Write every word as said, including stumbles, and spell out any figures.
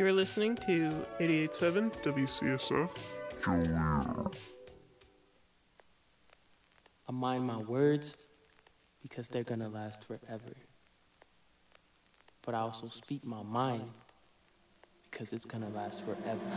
You're listening to eighty-eight point seven W C S F. Joliet. I mind my words because they're gonna last forever. But I also speak my mind because it's gonna last forever.